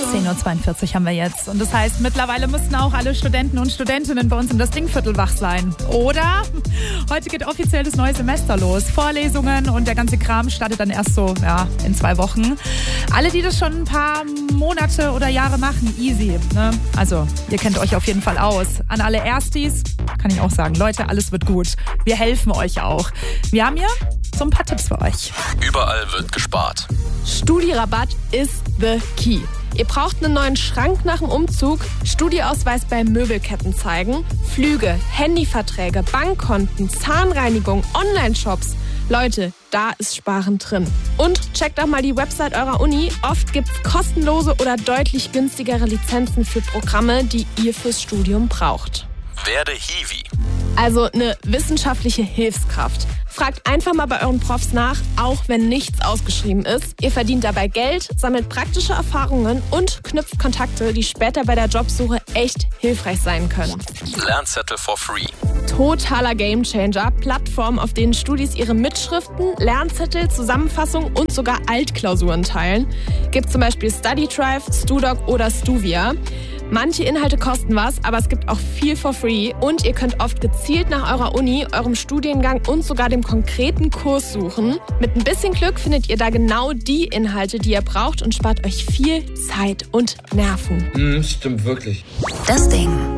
10.42 Uhr haben wir jetzt. Und das heißt, mittlerweile müssten auch alle Studenten und Studentinnen bei uns in das Dingviertel wach sein. Oder? Heute geht offiziell das neue Semester los. Vorlesungen und der ganze Kram startet dann erst so, in 2 Wochen. Alle, die das schon ein paar Monate oder Jahre machen, easy. Ne? Also, ihr kennt euch auf jeden Fall aus. An alle Erstis kann ich auch sagen, Leute, alles wird gut. Wir helfen euch auch. Wir haben hier so ein paar Tipps für euch. Überall wird gespart. StudiRabatt ist the key. Ihr braucht einen neuen Schrank nach dem Umzug, Studieausweis bei Möbelketten zeigen, Flüge, Handyverträge, Bankkonten, Zahnreinigung, Online-Shops. Leute, da ist Sparen drin. Und checkt auch mal die Website eurer Uni. Oft gibt's kostenlose oder deutlich günstigere Lizenzen für Programme, die ihr fürs Studium braucht. Werde Hiwi. Also eine wissenschaftliche Hilfskraft. Fragt einfach mal bei euren Profs nach, auch wenn nichts ausgeschrieben ist. Ihr verdient dabei Geld, sammelt praktische Erfahrungen und knüpft Kontakte, die später bei der Jobsuche echt hilfreich sein können. Lernzettel for free. Totaler Gamechanger. Plattformen, auf denen Studis ihre Mitschriften, Lernzettel, Zusammenfassungen und sogar Altklausuren teilen. Gibt zum Beispiel StudyDrive, StuDoc oder Stuvia. Manche Inhalte kosten was, aber es gibt auch viel for free. Und ihr könnt oft gezielt nach eurer Uni, eurem Studiengang und sogar dem konkreten Kurs suchen. Mit ein bisschen Glück findet ihr da genau die Inhalte, die ihr braucht und spart euch viel Zeit und Nerven. Stimmt wirklich. Das Ding.